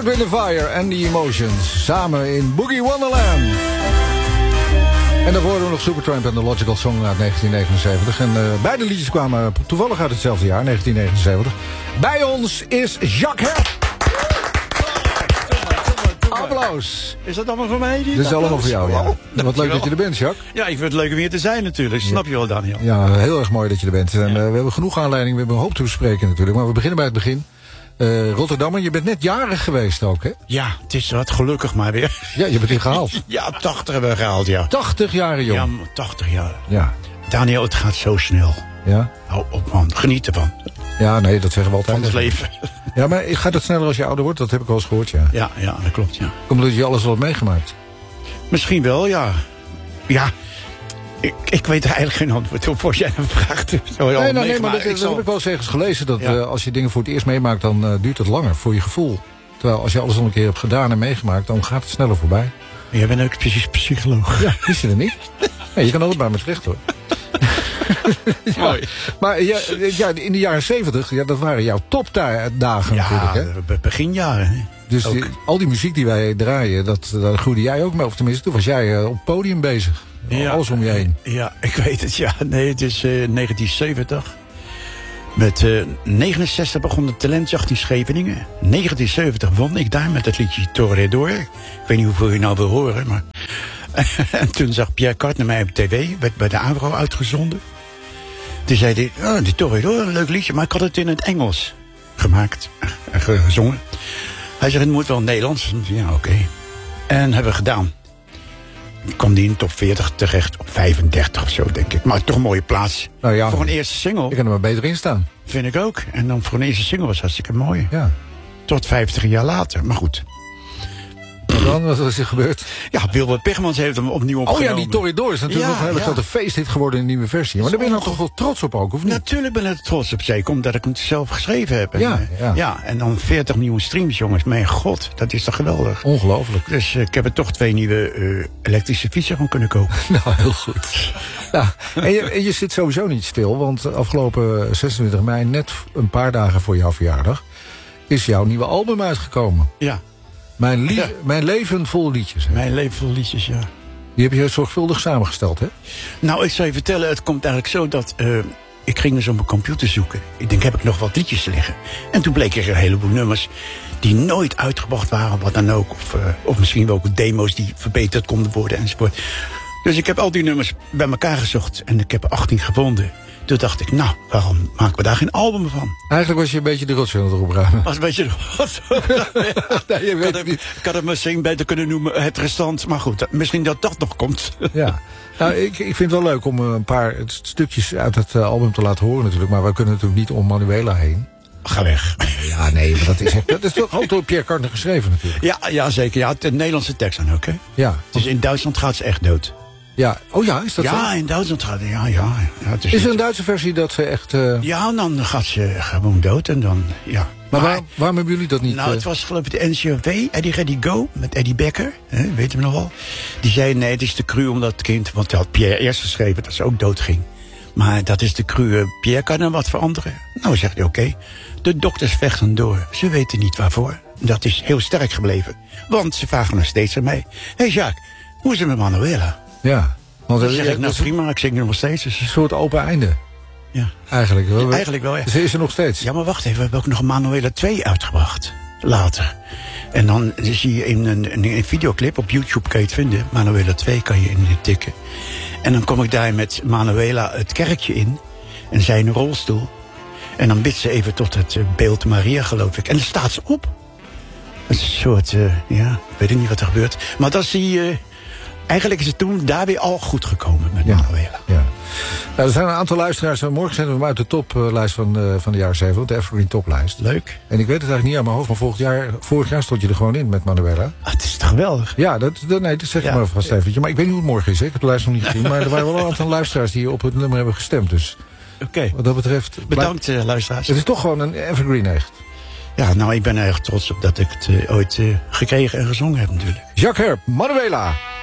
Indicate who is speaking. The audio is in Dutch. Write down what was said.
Speaker 1: Wind and Fire and The Emotions. Samen in Boogie Wonderland. En daarvoor hadden we nog Supertramp en The Logical Song uit 1979. En beide liedjes kwamen toevallig uit hetzelfde jaar, 1979. Bij ons is Jacques Herp. Applaus.
Speaker 2: Is dat allemaal voor mij?
Speaker 1: Dit is allemaal voor jou, ja. Wat leuk dat je er bent, Jacques.
Speaker 2: Ja, ik vind het leuk om hier te zijn natuurlijk. Snap je wel, Daniel?
Speaker 1: Ja, heel erg mooi dat je er bent. En, we hebben genoeg aanleiding, we hebben een hoop te bespreken natuurlijk. Maar we beginnen bij het begin. Rotterdammer, je bent net jarig geweest ook, hè?
Speaker 2: Ja, het is wat gelukkig maar weer.
Speaker 1: Ja, je bent hier gehaald.
Speaker 2: Ja, 80 hebben we gehaald, ja.
Speaker 1: 80 jaar jong.
Speaker 2: Ja, 80 jaar.
Speaker 1: Ja.
Speaker 2: Daniel, het gaat zo snel.
Speaker 1: Ja?
Speaker 2: Hou op, man. Geniet ervan.
Speaker 1: Ja, nee, dat zeggen we altijd.
Speaker 2: Van het leven.
Speaker 1: Ja, maar gaat het sneller als je ouder wordt? Dat heb ik wel eens gehoord, ja.
Speaker 2: Ja, dat klopt, ja.
Speaker 1: Omdat je alles al hebt meegemaakt.
Speaker 2: Misschien wel, ja. Ja, ik weet er eigenlijk geen antwoord op als jij hem vraagt.
Speaker 1: Nee, maar dat heb ik wel eens ergens gelezen. Dat als je dingen voor het eerst meemaakt, dan duurt het langer voor je gevoel. Terwijl als je alles al een keer hebt gedaan en meegemaakt, dan gaat het sneller voorbij.
Speaker 2: Jij bent ook precies psycholoog.
Speaker 1: Ja, wist je dat niet? Nee, je kan altijd bij me terecht, hoor. Ja, maar ja, in de jaren 70, ja, dat waren jouw topdagen natuurlijk, hè?
Speaker 2: Ja, beginjaren. Hè?
Speaker 1: Dus al die muziek die wij draaien, daar groeide jij ook mee. Of tenminste, toen was jij op het podium bezig. Ja, alles om je heen.
Speaker 2: Ja, ik weet het, ja. Nee, het is 1970. Met 69 begon de talentjacht in Scheveningen. 1970 won ik daar met het liedje Toreador. Ik weet niet hoeveel je nou wil horen, maar... En toen zag Pierre Card naar mij op tv, werd bij de AVRO uitgezonden. Toen zei hij, die Toreador, een leuk liedje, maar ik had het in het Engels gemaakt en gezongen. Hij zegt, het moet wel Nederlands. Ja, oké. En hebben we gedaan. Kwam die in top 40 terecht op 35 of zo, denk ik. Maar toch een mooie plaats.
Speaker 1: Nou ja,
Speaker 2: voor een eerste single.
Speaker 1: Ik kan er maar beter in staan.
Speaker 2: Vind ik ook. En dan voor een eerste single was hartstikke mooi.
Speaker 1: Ja.
Speaker 2: Tot 50 jaar later, maar goed.
Speaker 1: Wat is er gebeurd?
Speaker 2: Ja, Wilbert Pigmans heeft hem opnieuw opgenomen.
Speaker 1: Oh ja, die Toreador is natuurlijk nog een hele grote feesthit geworden in een nieuwe versie. Maar daar ben je nou toch wel trots op ook, of niet?
Speaker 2: Natuurlijk ben ik er trots op, zeker omdat ik hem zelf geschreven heb.
Speaker 1: Ja.
Speaker 2: En dan 40 miljoen streams, jongens. Mijn god, dat is toch geweldig.
Speaker 1: Ongelooflijk.
Speaker 2: Dus ik heb er toch 2 nieuwe elektrische fietsen van kunnen kopen.
Speaker 1: Nou, heel goed. Nou, en je zit sowieso niet stil, want afgelopen 26 mei, net een paar dagen voor jouw verjaardag, is jouw nieuwe album uitgekomen.
Speaker 2: Ja.
Speaker 1: Mijn leven vol liedjes. Hè?
Speaker 2: Mijn leven vol liedjes, ja.
Speaker 1: Die heb je zorgvuldig samengesteld, hè?
Speaker 2: Nou, ik zou je vertellen, het komt eigenlijk zo dat... ik ging dus op mijn computer zoeken. Ik denk, heb ik nog wat liedjes liggen? En toen bleek er een heleboel nummers die nooit uitgebracht waren, wat dan ook. Of misschien wel ook demo's die verbeterd konden worden enzovoort. Dus ik heb al die nummers bij elkaar gezocht. En ik heb er 18 gevonden. Toen dacht ik, nou, waarom maken we daar geen album van?
Speaker 1: Eigenlijk was je een beetje de rotzooi aan het opruimen.
Speaker 2: Was een beetje de rotzooi.
Speaker 1: Nee, je weet het niet.
Speaker 2: Ik had het misschien beter kunnen noemen het restant. Maar goed, misschien dat nog komt.
Speaker 1: Ja. Nou, ik vind het wel leuk om een paar stukjes uit het album te laten horen natuurlijk. Maar we kunnen natuurlijk niet om Manuela heen.
Speaker 2: Ga weg.
Speaker 1: Ja, nee, maar dat is toch ook door Pierre Card geschreven natuurlijk.
Speaker 2: Ja, zeker. Ja, de Nederlandse tekst dan ook, hè?
Speaker 1: Ja.
Speaker 2: Dus in Duitsland gaat ze echt dood.
Speaker 1: Ja, oh ja, is dat zo?
Speaker 2: Ja, in Duitsland gaat ja,
Speaker 1: is er een Duitse versie dat ze echt...
Speaker 2: Ja, dan gaat ze gewoon dood en dan, ja.
Speaker 1: Maar waarom hebben jullie dat niet...
Speaker 2: Nou, het was geloof ik de NCRV, Eddie Ready Go, met Eddie Becker, weet je nog wel. Die zei, nee, het is te cru om dat kind, want hij had Pierre eerst geschreven dat ze ook dood ging. Maar dat is te cru, Pierre kan er wat veranderen. Nou, zegt hij, oké. De dokters vechten door, ze weten niet waarvoor. Dat is heel sterk gebleven, want ze vragen nog steeds aan mij. Hé Jacques, hoe is het met Manuela?
Speaker 1: Ja. Want
Speaker 2: dan zeg ik, nou prima, ik zing er nog steeds. Dus.
Speaker 1: Een soort open einde.
Speaker 2: Ja.
Speaker 1: Eigenlijk wel.
Speaker 2: Eigenlijk wel, ja.
Speaker 1: Ze is er nog steeds.
Speaker 2: Ja, maar wacht even, we hebben ook nog Manuela 2 uitgebracht. Later. En dan zie je in een videoclip, op YouTube kan je het vinden. Manuela 2 kan je intikken. En dan kom ik daar met Manuela het kerkje in. En zij in een rolstoel. En dan bidt ze even tot het beeld Maria, geloof ik. En dan staat ze op. Het is een soort, ik weet niet wat er gebeurt. Maar dat zie je... Eigenlijk is het toen daar weer al goed gekomen met Manuela.
Speaker 1: Ja. Nou, er zijn een aantal luisteraars. Morgen zijn we hem uit de toplijst van de jaren 70. De Evergreen toplijst.
Speaker 2: Leuk.
Speaker 1: En ik weet het eigenlijk niet aan mijn hoofd. Maar vorig jaar stond je er gewoon in met Manuela.
Speaker 2: Ah, het is toch geweldig?
Speaker 1: Ja, dat zeg je maar vast eventjes. Maar ik weet niet hoe het morgen is. Hè? Ik heb de lijst nog niet gezien. Maar er waren wel een aantal luisteraars die op het nummer hebben gestemd. Dus wat dat betreft...
Speaker 2: Bedankt, luisteraars.
Speaker 1: Het is toch gewoon een Evergreen echt.
Speaker 2: Ja, nou, ik ben erg trots op dat ik het ooit gekregen en gezongen heb natuurlijk.
Speaker 1: Jacques Herp, Manuela.